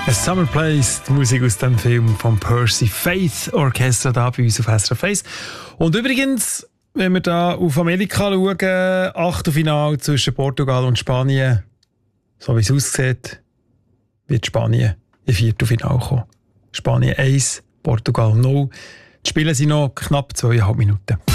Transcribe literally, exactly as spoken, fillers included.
A Summer Place, die Musik aus dem Film von Percy Faith Orchestra da bei uns auf S R F eins. Und übrigens, wenn wir da auf Amerika schauen, Achtelfinale zwischen Portugal und Spanien, so wie es aussieht, wird Spanien im Viertelfinale kommen. Spanien eins, Portugal null. Die Spiele sind noch knapp zweieinhalb Minuten.